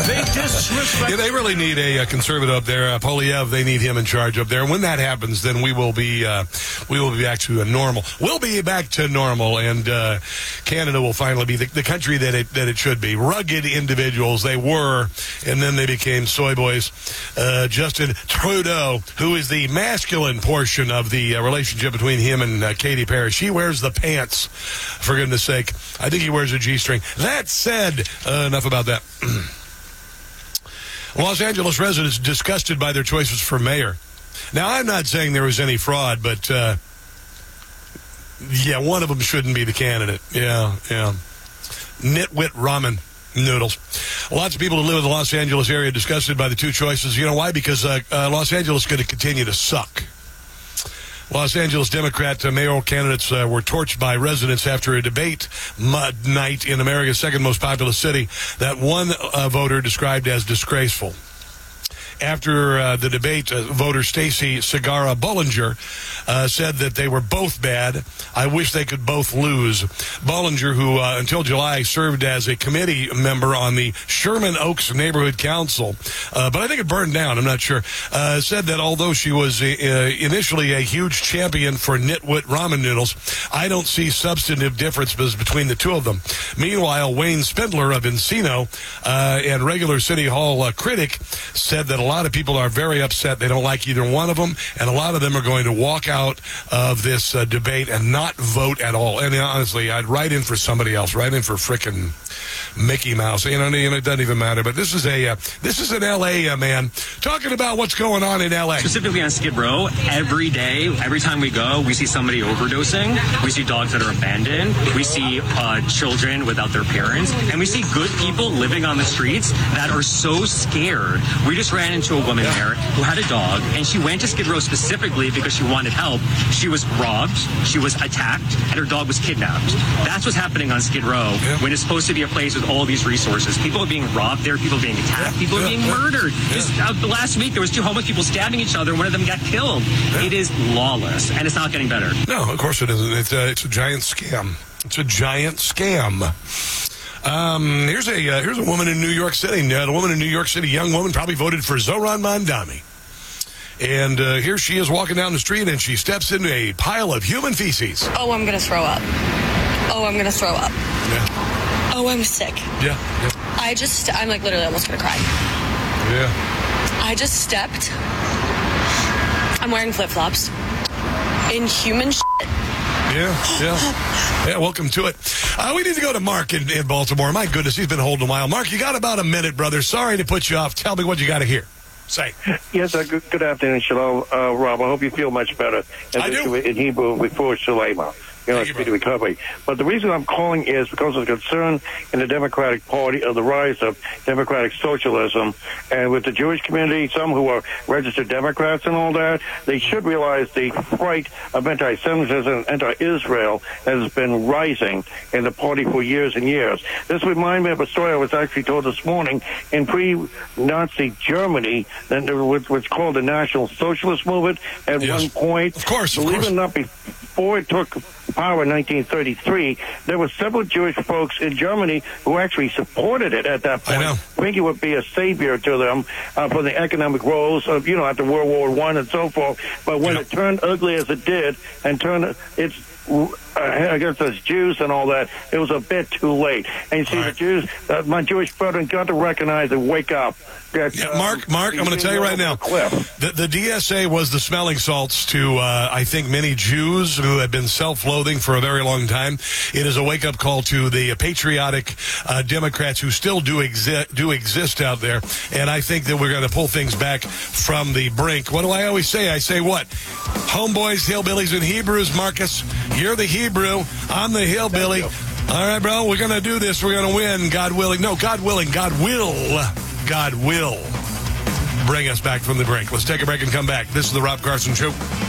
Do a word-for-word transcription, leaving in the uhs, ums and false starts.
They disrespect. Yeah, they really need a, a conservative up there. Uh, Polyev, they need him in charge up there. And when that happens, then we will be uh, we will be back to a normal. We'll be back to normal, and uh, Canada will finally be the, the country that it that it should be. Rugged individuals they were, and then they became soy boys. Uh, Justin Trudeau, who is the masculine portion of the uh, relationship between him and uh, Katy Perry, she wears the pants. For goodness sake, I think he wears a G-string. That said, uh, enough about that. Los Angeles residents disgusted by their choices for mayor. Now, I'm not saying there was any fraud, but, uh, yeah, one of them shouldn't be the candidate. Yeah, yeah. Nitwit ramen noodles. Lots of people who live in the Los Angeles area disgusted by the two choices. You know why? Because uh, uh, Los Angeles is going to continue to suck. Los Angeles Democrat uh, mayoral candidates uh, were torched by residents after a debate mud night in America's second most populous city that one uh, voter described as disgraceful. After uh, the debate, uh, voter Stacy Segarra Bollinger uh, said that they were both bad. I wish they could both lose. Bollinger, who uh, until July served as a committee member on the Sherman Oaks Neighborhood Council, uh, but I think it burned down, I'm not sure, uh, said that although she was uh, initially a huge champion for Nitwit ramen noodles, I don't see substantive differences between the two of them. Meanwhile, Wayne Spindler of Encino uh, and regular City Hall uh, critic said that a lot of people are very upset. They don't like either one of them, and a lot of them are going to walk out of this uh, debate and not vote at all. And honestly, I'd write in for somebody else, write in for frickin' Mickey Mouse. You know, it doesn't even matter. But this is a uh, this is an L A uh, man talking about what's going on in L A. Specifically on Skid Row, every day, every time we go, we see somebody overdosing. We see dogs that are abandoned. We see uh, children without their parents, and we see good people living on the streets that are so scared. We just ran into a woman there who had a dog, and she went to Skid Row specifically because she wanted help. She was robbed, she was attacked, and her dog was kidnapped. That's what's happening on Skid Row yeah. when it's supposed to be a place with all these resources. People are being robbed there, people are being attacked, yeah. people are yeah. being yeah. murdered. Yeah. Just, uh, last week there was two homeless people stabbing each other, and one of them got killed. Yeah. It is lawless, and it's not getting better. No, of course it isn't. It's, uh, it's a giant scam. It's a giant scam. Um, here's a uh, here's a woman in New York City. Uh, the woman in New York City, young woman, probably voted for Zohran Mamdani. And uh, here she is walking down the street, and she steps into a pile of human feces. Oh, I'm going to throw up. Oh, I'm going to throw up. Yeah. Oh, I'm sick. Yeah, yeah. I just, I'm like literally almost going to cry. Yeah. I just stepped. I'm wearing flip-flops. In human shit. Yeah, yeah. Yeah, welcome to it. Uh, we need to go to Mark in, in Baltimore. My goodness, he's been holding a while. Mark, you got about a minute, brother. Sorry to put you off. Tell me what you got to hear. Say. Yes, uh, good, good afternoon, Shalom, uh, Rob. I hope you feel much better. And I do. In Hebrew, before Shalema. You know, speedy recovery. But the reason I'm calling is because of the concern in the Democratic Party of the rise of democratic socialism. And with the Jewish community, some who are registered Democrats and all that, they should realize the fright of anti-Semitism and anti-Israel has been rising in the party for years and years. This reminds me of a story I was actually told this morning. In pre-Nazi Germany, then there was what's called the National Socialist Movement at yes. one point. Of course, of believe course. it or not, before it took power in nineteen thirty-three, there were several Jewish folks in Germany who actually supported it at that point. I know. Thinking it would be a savior to them uh, for the economic woes of, you know, after World War One and so forth. But when yep. it turned ugly as it did and turned its uh, against us Jews and all that, it was a bit too late. And you see, right. the Jews, uh, my Jewish brethren, got to recognize and wake up. That, yeah, uh, Mark, Mark, I'm going to tell you right now, the, the D S A was the smelling salts to, uh, I think, many Jews who have been self-loathing for a very long time. It is a wake-up call to the patriotic uh, Democrats who still do, exi- do exist out there, and I think that we're going to pull things back from the brink. What do I always say? I say what? Homeboys, hillbillies, and Hebrews, Marcus. You're the Hebrew. I'm the hillbilly. All right, bro, we're going to do this. We're going to win, God willing. No, God willing. God will. God will bring us back from the brink. Let's take a break and come back. This is the Rob Carson Show.